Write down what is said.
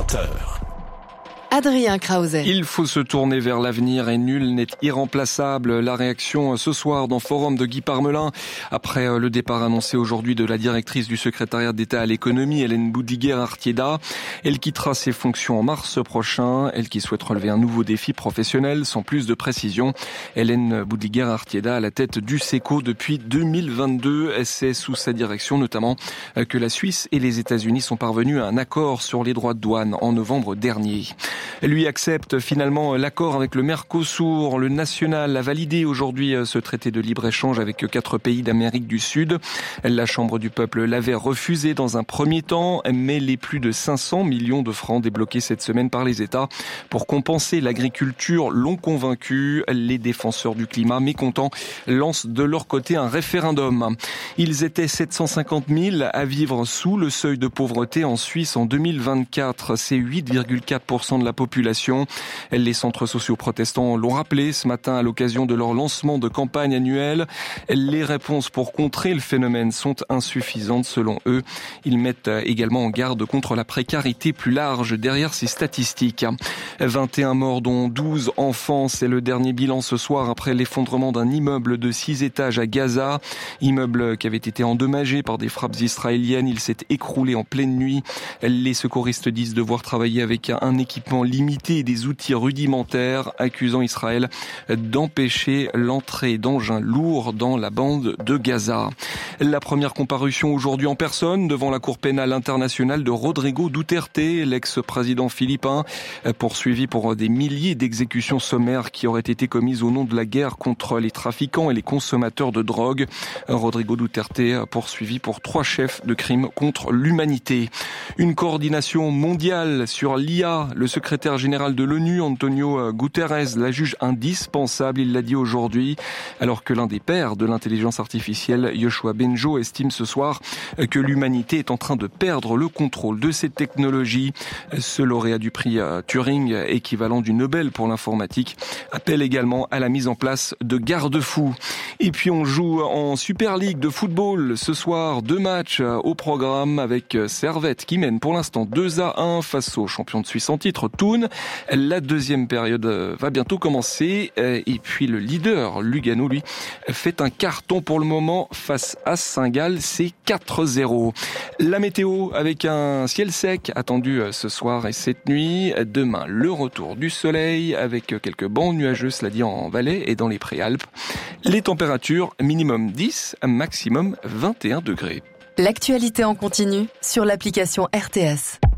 20h. Adrien Krause. Il faut se tourner vers l'avenir et nul n'est irremplaçable. La réaction ce soir dans Forum de Guy Parmelin après le départ annoncé aujourd'hui de la directrice du secrétariat d'État à l'économie, Hélène Boudiguer-Artieda. Elle quittera ses fonctions en mars prochain. Elle qui souhaite relever un nouveau défi professionnel sans plus de précision. Hélène Boudiguer-Artieda à la tête du SECO depuis 2022. C'est sous sa direction notamment que la Suisse et les États-Unis sont parvenus à un accord sur les droits de douane en novembre dernier. Lui accepte finalement l'accord avec le Mercosur. Le national a validé aujourd'hui ce traité de libre-échange avec 4 pays d'Amérique du Sud. La Chambre du peuple l'avait refusé dans un premier temps, mais les plus de 500 millions de francs débloqués cette semaine par les États pour compenser l'agriculture l'ont convaincu. Les défenseurs du climat mécontents lancent de leur côté un référendum. Ils étaient 750 000 à vivre sous le seuil de pauvreté en Suisse en 2024. C'est 8,4% de la population. Les centres sociaux protestants l'ont rappelé ce matin à l'occasion de leur lancement de campagne annuelle. Les réponses pour contrer le phénomène sont insuffisantes selon eux. Ils mettent également en garde contre la précarité plus large derrière ces statistiques. 21 morts dont 12 enfants, c'est le dernier bilan ce soir après l'effondrement d'un immeuble de 6 étages à Gaza. Immeuble qui avait été endommagé par des frappes israéliennes. Il s'est écroulé en pleine nuit. Les secouristes disent devoir travailler avec un équipement limité et des outils rudimentaires, accusant Israël d'empêcher l'entrée d'engins lourds dans la bande de Gaza. La première comparution aujourd'hui en personne devant la Cour pénale internationale de Rodrigo Duterte, l'ex-président philippin, poursuivi pour des milliers d'exécutions sommaires qui auraient été commises au nom de la guerre contre les trafiquants et les consommateurs de drogue. Rodrigo Duterte poursuivi pour 3 chefs de crimes contre l'humanité. Une coordination mondiale sur l'IA. Le secrétaire général de l'ONU, Antonio Guterres, la juge indispensable, il l'a dit aujourd'hui, alors que l'un des pères de l'intelligence artificielle, Yoshua Bengio, estime ce soir que l'humanité est en train de perdre le contrôle de cette technologie. Ce lauréat du prix Turing, équivalent du Nobel pour l'informatique, appelle également à la mise en place de garde-fous. Et puis on joue en Super League de football ce soir, 2 matchs au programme avec Servette qui mène pour l'instant 2-1 face au champion de Suisse en titre, Thun. La deuxième période va bientôt commencer et puis le leader, Lugano, lui, fait un carton pour le moment face à Saint-Gall, c'est 4-0. La météo avec un ciel sec attendu ce soir et cette nuit. Demain, le retour du soleil avec quelques bancs nuageux, cela dit en Valais et dans les Préalpes. Les températures, minimum 10, maximum 21 degrés. L'actualité en continu sur l'application RTS.